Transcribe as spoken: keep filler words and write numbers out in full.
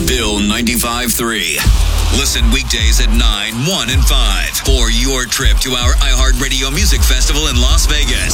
Bill ninety-five three. Listen weekdays at nine, one, and five for your trip to our iHeartRadio Music Festival in Las Vegas.